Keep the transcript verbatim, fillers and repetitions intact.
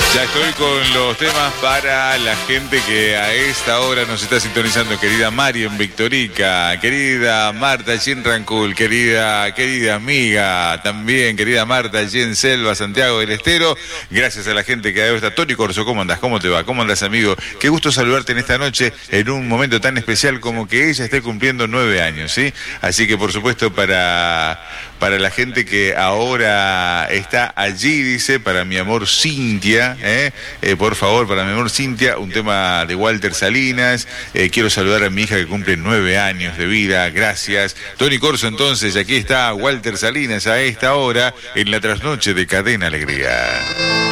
Ya estoy con los temas para la gente que a esta hora nos está sintonizando. Querida Marion Victorica, querida Marta allí en Rancul, querida, querida amiga también, querida Marta allí en Selva, Santiago del Estero. Gracias a la gente que a esta. Tony Corso, ¿cómo andás? ¿Cómo te va? ¿Cómo andás, amigo? Qué gusto saludarte en esta noche, en un momento tan especial como que ella esté cumpliendo nueve años, ¿sí? Así que, por supuesto, para, para la gente que ahora está allí, dice, para mi amor Cintia, ¿eh? Eh, por favor, para mi amor Cintia, un tema de Walter Salinas. Eh, quiero saludar a mi hija que cumple nueve años de vida, gracias. Tony Corso, entonces, aquí está Walter Salinas a esta hora en la trasnoche de Cadena Alegría.